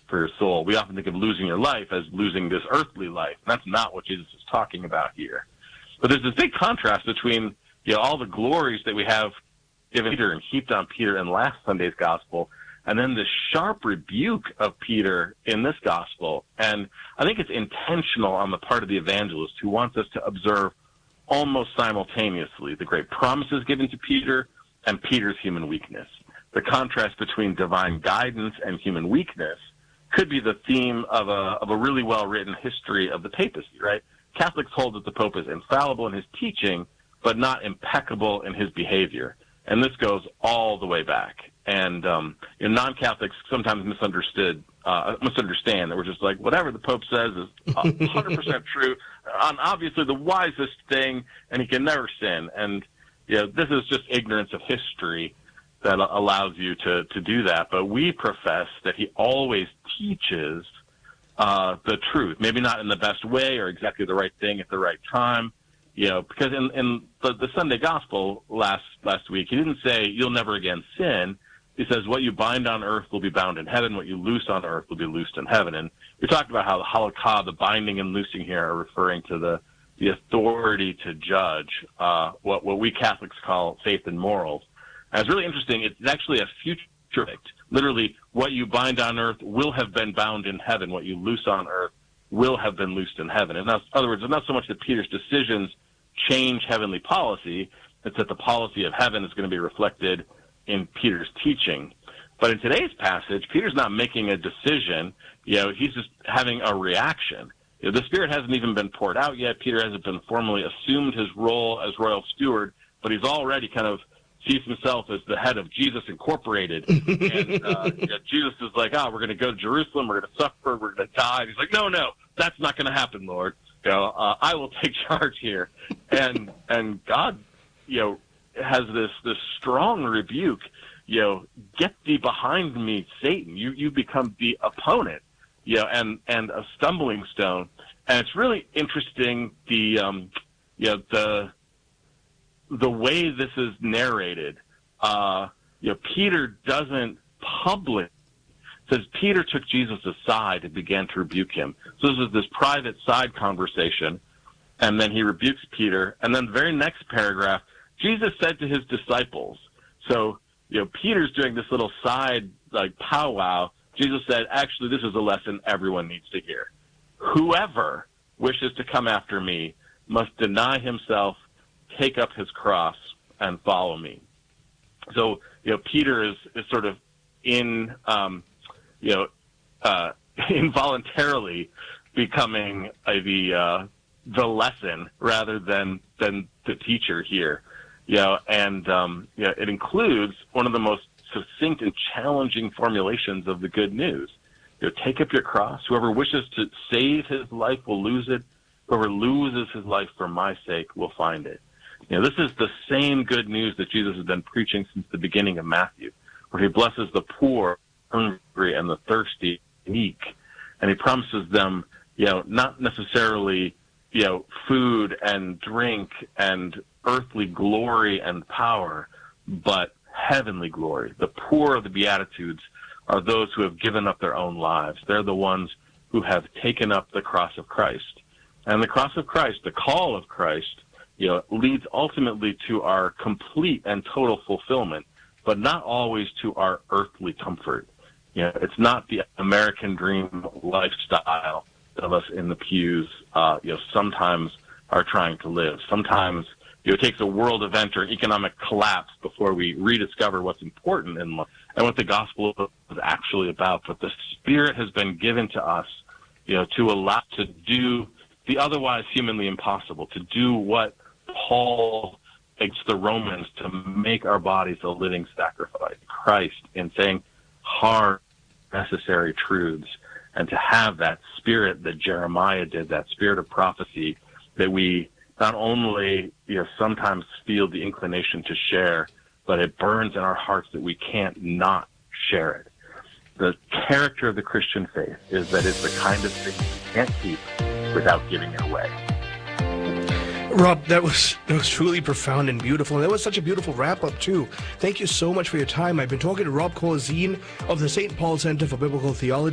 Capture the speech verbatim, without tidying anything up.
for your soul. We often think of losing your life as losing this earthly life. And that's not what Jesus is talking about here. But there's this big contrast between, you know, all the glories that we have given Peter and heaped on Peter in last Sunday's gospel, and then the sharp rebuke of Peter in this gospel. And I think it's intentional on the part of the evangelist who wants us to observe almost simultaneously the great promises given to Peter and Peter's human weakness. The contrast between divine guidance and human weakness could be the theme of a, of a really well-written history of the papacy, right? Catholics hold that the Pope is infallible in his teaching, but not impeccable in his behavior. And this goes all the way back. And um, you know, non-Catholics sometimes misunderstood, uh, misunderstand that we're just like, whatever the Pope says is one hundred percent true, on obviously the wisest thing, and he can never sin. And you know, this is just ignorance of history that allows you to, to do that. But we profess that he always teaches uh, the truth, maybe not in the best way or exactly the right thing at the right time. You know, because in, in the, the Sunday gospel last last week, he didn't say, you'll never again sin. He says, what you bind on earth will be bound in heaven. What you loose on earth will be loosed in heaven. And we talked about how the halakha, the binding and loosing here, are referring to the, the authority to judge, uh, what, what we Catholics call faith and morals. And it's really interesting. It's actually a future predict. Literally, what you bind on earth will have been bound in heaven. What you loose on earth will have been loosed in heaven. In other words, it's not so much that Peter's decisions change heavenly policy, it's that the policy of heaven is going to be reflected in Peter's teaching. But in today's passage, Peter's not making a decision. You know, he's just having a reaction. You know, the Spirit hasn't even been poured out yet. Peter hasn't been formally assumed his role as royal steward, but he's already kind of sees himself as the head of Jesus Incorporated. And uh, you know, Jesus is like, oh, we're going to go to Jerusalem, we're going to suffer, we're going to die. And he's like, no, no, that's not going to happen, Lord. You know, uh, I will take charge here. And and God, you know, has this this strong rebuke. You know, get thee behind me, Satan. You you become the opponent. You know, and and a stumbling stone. And it's really interesting the um, you know the the way this is narrated. Uh, you know, Peter doesn't public. Says Peter took Jesus aside and began to rebuke him. So this is this private side conversation, and then he rebukes Peter. And then the very next paragraph, Jesus said to his disciples. So, you know, Peter's doing this little side, like, powwow. Jesus said, actually, this is a lesson everyone needs to hear. Whoever wishes to come after me must deny himself, take up his cross, and follow me. So, you know, Peter is, is sort of in... Um, you know, uh, involuntarily becoming uh, the uh, the lesson rather than than the teacher here, you know, and um, you know, it includes one of the most succinct and challenging formulations of the good news. You know, take up your cross. Whoever wishes to save his life will lose it. Whoever loses his life for my sake will find it. You know, this is the same good news that Jesus has been preaching since the beginning of Matthew, where he blesses the poor, hungry, and the thirsty, meek, and he promises them, you know, not necessarily, you know, food and drink and earthly glory and power, but heavenly glory. The poor of the Beatitudes are those who have given up their own lives. They're the ones who have taken up the cross of Christ. And the cross of Christ, the call of Christ, you know, leads ultimately to our complete and total fulfillment, but not always to our earthly comfort. You know, it's not the American dream lifestyle that of us in the pews, uh, you know, sometimes are trying to live. Sometimes, you know, it takes a world event or an economic collapse before we rediscover what's important in life and what the gospel is actually about. But the Spirit has been given to us, you know, to allow to do the otherwise humanly impossible, to do what Paul begs the Romans to make our bodies a living sacrifice, Christ, in saying hard, necessary truths, and to have that spirit that Jeremiah did, that spirit of prophecy that we not only, you know, sometimes feel the inclination to share, but it burns in our hearts that we can't not share it. The character of the Christian faith is that it's the kind of thing you can't keep without giving it away. Rob, that was that was truly profound and beautiful. And that was such a beautiful wrap-up, too. Thank you so much for your time. I've been talking to Rob Corazine of the Saint Paul Center for Biblical Theology.